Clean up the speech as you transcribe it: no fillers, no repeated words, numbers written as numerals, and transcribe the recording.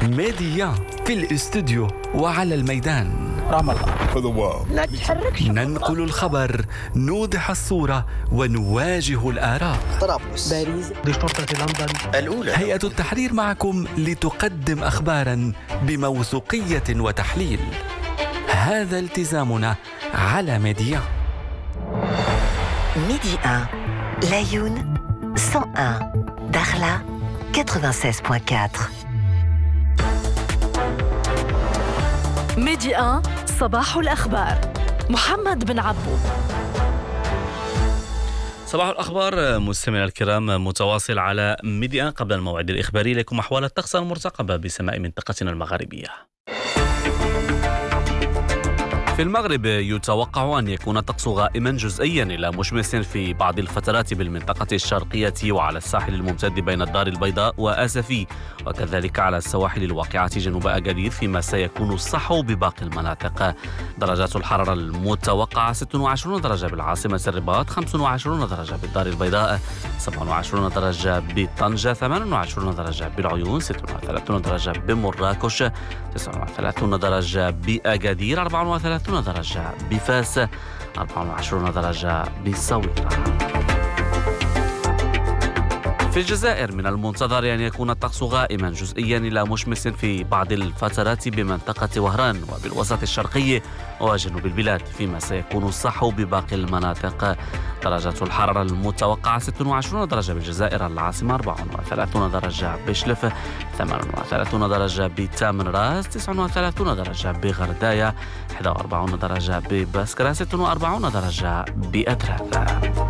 ميديا في الاستوديو وعلى الميدان. رام الله لا تحركش. ننقل الخبر، نوضح الصورة، ونواجه الآراء. طرابلس، باريس، دي شرطة لندن الأولى. هيئة التحرير معكم لتقدم أخباراً بموثوقية وتحليل. هذا التزامنا على ميديا. ميدي 1 لايون 101 داخلة 96.4. ميدي 1 صباح الأخبار. محمد بن عبود. صباح الأخبار مستمعينا الكرام، متواصل على ميديا قبل الموعد الإخباري. لكم أحوال الطقس المرتقبة بسماء منطقتنا المغاربية. في المغرب يتوقع أن يكون الطقس غائما جزئيا إلى مشمس في بعض الفترات بالمنطقة الشرقية وعلى الساحل الممتد بين الدار البيضاء وآسفي، وكذلك على السواحل الواقعة جنوب أكادير، فيما سيكون الصحو بباقي المناطق. درجات الحرارة المتوقعة 26 درجة بالعاصمة الرباط، 25 درجة بالدار البيضاء، 27 درجة بطنجة، 28 درجة بالعيون، 36 درجة بمراكش، 39 درجة بأكادير، 34 درجة بفاس، 24 درجة بالصويرة. في الجزائر من المنتظر أن يكون الطقس غائما جزئيا إلى مشمس في بعض الفترات بمنطقة وهران وبالوسط الشرقي وجنوب البلاد، فيما سيكون الصحو بباقي المناطق. درجات الحرارة المتوقعة 26 درجة بالجزائر العاصمة، 34 درجة بشلف، 38 درجة بتامن راس، 39 درجة بغرداية، 41 درجة بباسكرة، 46 درجة بأدراد.